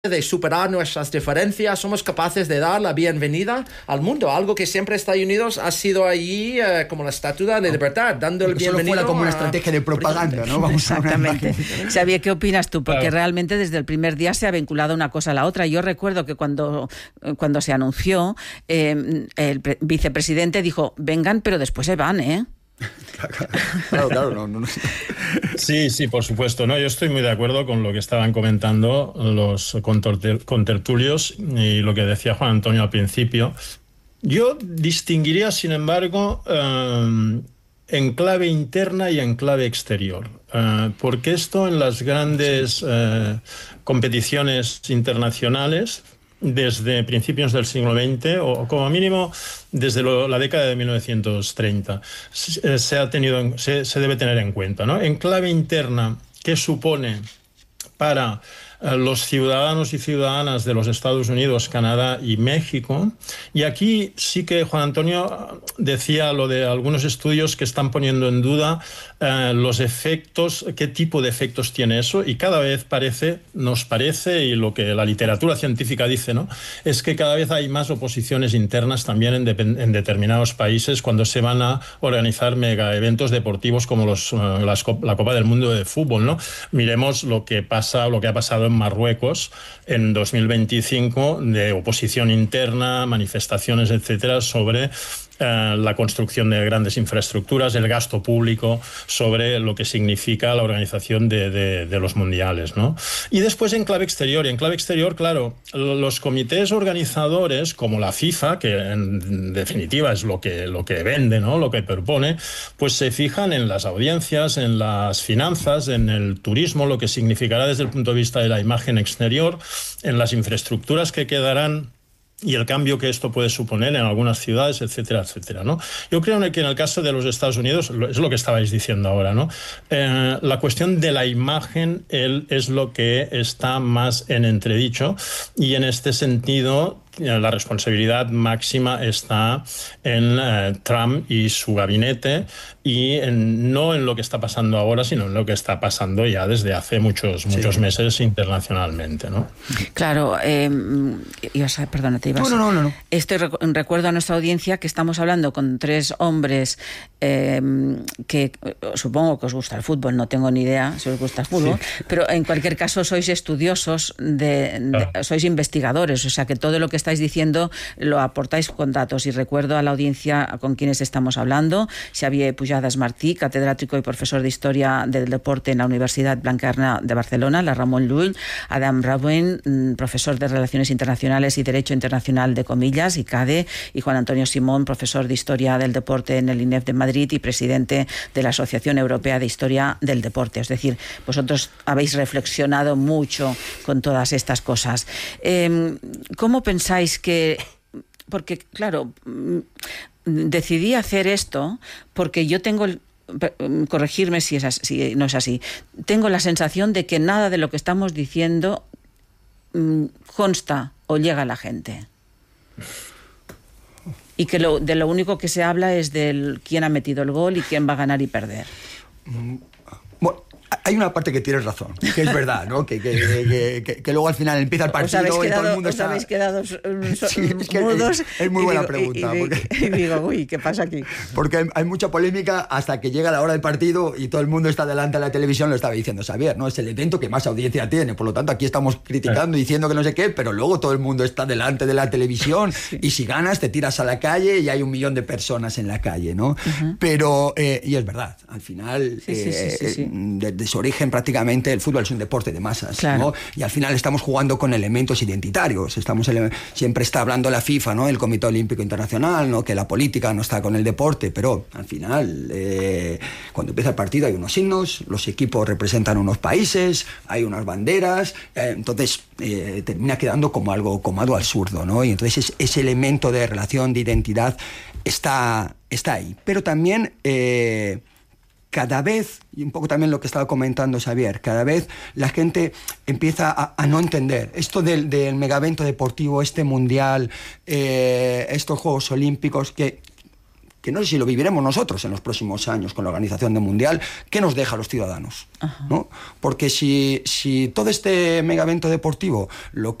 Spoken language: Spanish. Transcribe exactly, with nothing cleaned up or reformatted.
de superar nuestras diferencias, somos capaces de dar la bienvenida al mundo, algo que siempre Estados Unidos ha sido allí eh, como la estatua de libertad, dando el bienvenido. Solo fuera como una estrategia de propaganda, ¿no? Vamos Exactamente. Xavier, ¿qué opinas tú? Porque claro. realmente desde el primer día se ha vinculado una cosa a la otra. Yo recuerdo que cuando, cuando se anunció, eh, el pre- vicepresidente dijo, vengan, pero después se van, ¿eh? Claro, claro, no, no, no. Sí, sí, por supuesto. No, yo estoy muy de acuerdo con lo que estaban comentando los contorte- contertulios y lo que decía Juan Antonio al principio. Yo distinguiría, sin embargo, eh, en clave interna y en clave exterior, eh, porque esto en las grandes eh, competiciones internacionales, desde principios del siglo veinte, o como mínimo desde lo, la década de mil novecientos treinta, se, se, ha tenido, se, se debe tener en cuenta, ¿no? En clave interna, ¿qué supone para eh, los ciudadanos y ciudadanas de los Estados Unidos, Canadá y México? Y aquí sí que Juan Antonio decía lo de algunos estudios que están poniendo en duda eh, los efectos, qué tipo de efectos tiene eso, y cada vez parece, nos parece, y lo que la literatura científica dice, ¿no?, es que cada vez hay más oposiciones internas también en, de, en determinados países cuando se van a organizar mega eventos deportivos como los, uh, las, la Copa del Mundo de fútbol, ¿no? Miremos lo que pasa, lo que ha pasado en Marruecos en dos mil veinticinco, de oposición interna, manifestaciones, etcétera, sobre eh, la construcción de grandes infraestructuras, el gasto público, sobre lo que significa la organización de, de, de los mundiales, ¿no? Y después en clave exterior, y en clave exterior, claro, los comités organizadores, como la FIFA, que en definitiva es lo que, lo que vende, ¿no?, lo que propone, pues se fijan en las audiencias, en las finanzas, en el turismo, lo que significará desde el punto de vista de la imagen exterior, en las infraestructuras que quedarán y el cambio que esto puede suponer en algunas ciudades, etcétera, etcétera, ¿no? Yo creo que en el caso de los Estados Unidos, es lo que estabais diciendo ahora, ¿no? Eh, la cuestión de la imagen él, es lo que está más en entredicho, y en este sentido la responsabilidad máxima está en eh, Trump y su gabinete, y en, no en lo que está pasando ahora, sino en lo que está pasando ya desde hace muchos, muchos sí. meses internacionalmente, ¿no? Claro, eh, ibas a, perdona, te ibas. No, no, no, no. Estoy recuerdo a nuestra audiencia que estamos hablando con tres hombres eh, que supongo que os gusta el fútbol, no tengo ni idea si os gusta el fútbol, sí. pero en cualquier caso sois estudiosos, de, de, ah. sois investigadores, o sea que todo lo que estáis diciendo lo aportáis con datos. Y recuerdo a la audiencia con quienes estamos hablando: Xavier Pujadas Martí, catedrático y profesor de Historia del Deporte en la Universidad Blanquerna de Barcelona, la Ramon Llull; Adam Rauen, profesor de Relaciones Internacionales y Derecho Internacional de Comillas, I C A D E; y Juan Antonio Simón, profesor de Historia del Deporte en el I N E F de Madrid y presidente de la Asociación Europea de Historia del Deporte. Es decir, vosotros habéis reflexionado mucho con todas estas cosas. Eh, ¿Cómo pensáis que, porque claro, decidí hacer esto porque yo tengo, corregirme si, es así, si no es así, tengo la sensación de que nada de lo que estamos diciendo consta o llega a la gente, y que lo, de lo único que se habla es de quién ha metido el gol y quién va a ganar y perder. Bueno, hay una parte que tienes razón, que es verdad, ¿no? Que, que, que, que, que luego al final empieza el partido quedado, y todo el mundo os está... habéis quedado so, sí, es que mudos. Es, es muy buena digo, pregunta. Y, y, porque... y digo, uy, ¿qué pasa aquí? Porque hay, hay mucha polémica hasta que llega la hora del partido y todo el mundo está delante de la televisión, lo estaba diciendo Xavier, ¿no? Es el evento que más audiencia tiene, por lo tanto aquí estamos criticando, diciendo que no sé qué, pero luego todo el mundo está delante de la televisión, sí. y si ganas te tiras a la calle y hay un millón de personas en la calle, ¿no? Uh-huh. Pero, eh, y es verdad, al final, sí, sí, eh, sí, sí, sí. desde su origen prácticamente el fútbol es un deporte de masas, claro. ¿no? Y al final estamos jugando con elementos identitarios. Estamos ele- siempre está hablando la FIFA, ¿no?, el Comité Olímpico Internacional, ¿no?, que la política no está con el deporte, pero al final, eh, cuando empieza el partido hay unos himnos, los equipos representan unos países, hay unas banderas, eh, entonces eh, termina quedando como algo, como algo absurdo, ¿no? Y entonces es, ese elemento de relación, de identidad está, está ahí. Pero también... Eh, cada vez, y un poco también lo que estaba comentando Xavier, cada vez la gente empieza a, a no entender esto del, del megavento deportivo, este mundial, eh, estos Juegos Olímpicos, que que no sé si lo viviremos nosotros en los próximos años con la organización del Mundial, ¿qué nos deja a los ciudadanos? ¿No? Porque si, si todo este mega evento deportivo lo